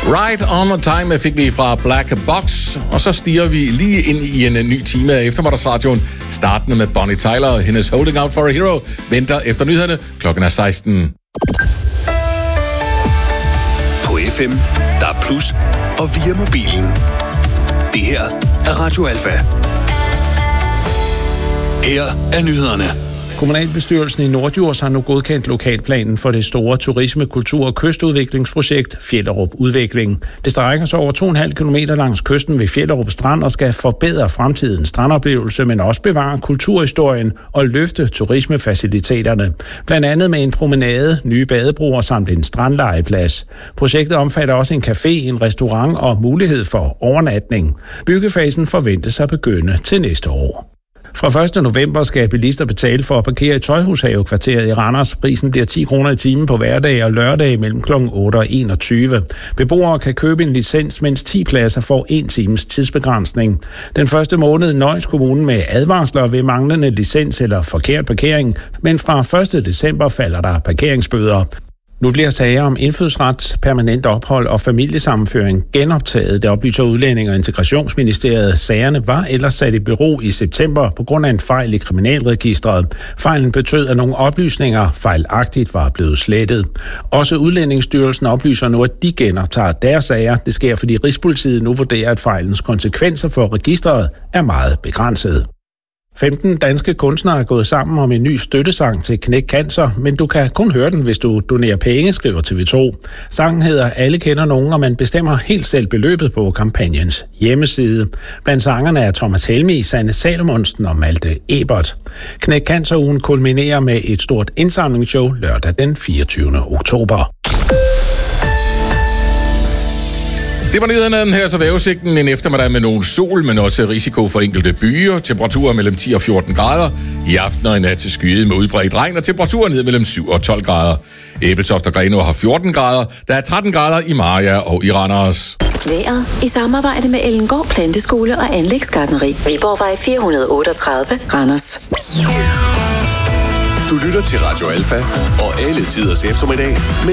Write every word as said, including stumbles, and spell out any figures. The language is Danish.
Right on time fik vi fra Black Box, og så stiger vi lige ind i en ny time af eftermiddagsradioen, startende med Bonnie Tyler og hendes Holding Out for a Hero, venter efter nyhederne. Klokken er seksten. På F M, der er plus, og via mobilen. Det her er Radio Alfa. Her er nyhederne. Kommunalbestyrelsen i Norddjurs har nu godkendt lokalplanen for det store turisme-, kultur- og kystudviklingsprojekt Fjellerup Udvikling. Det strækker sig over to komma fem kilometer langs kysten ved Fjellerup Strand og skal forbedre fremtidens strandoplevelse, men også bevare kulturhistorien og løfte turismefaciliteterne. Blandt andet med en promenade, nye badebroer samt en strandlegeplads. Projektet omfatter også en café, en restaurant og mulighed for overnatning. Byggefasen forventes at begynde til næste år. Fra første november skal bilister betale for at parkere i Tøjhushave-kvarteret i Randers. Prisen bliver ti kroner i timen på hverdage og lørdage mellem klokken otte og enogtyve. Beboere kan købe en licens, mens ti pladser får en times tidsbegrænsning. Den første måned nøjes kommunen med advarsler ved manglende licens eller forkert parkering, men fra første december falder der parkeringsbøder. Nu bliver sager om indfødsret, permanent ophold og familiesammenføring genoptaget. Det oplyser Udlænding- og Integrationsministeriet. Sagerne var ellers sat i bero i september på grund af en fejl i kriminalregistret. Fejlen betød, at nogle oplysninger fejlagtigt var blevet slettet. Også Udlændingsstyrelsen oplyser nu, at de genoptager deres sager. Det sker, fordi Rigspolitiet nu vurderer, at fejlens konsekvenser for registret er meget begrænsede. femten danske kunstnere er gået sammen om en ny støttesang til Knæk Cancer, men du kan kun høre den, hvis du donerer penge, skriver T V to. Sangen hedder Alle kender nogen, og man bestemmer helt selv beløbet på kampagnens hjemmeside. Blandt sangerne er Thomas Helmig, Sanne Salomonsen og Malte Ebert. Knæk Cancer-ugen kulminerer med et stort indsamlingsshow lørdag den fireogtyvende oktober. Det var nyhederne her, så vejrudsigten en eftermiddag med nogen sol, men også risiko for enkelte byer. Temperaturer mellem ti og fjorten grader. I aften og i nat til skyet med udbredt regn, og temperaturer ned mellem syv og tolv grader. Ebeltoft og Grenaa har fjorten grader. Der er tretten grader i Mariager og i Randers. Vejret i samarbejde med Ellengård Planteskole og Anlægsgartneri. Viborgvej fire hundrede otteogtredive, Randers. Du lytter til Radio Alfa og alle tiders eftermiddag med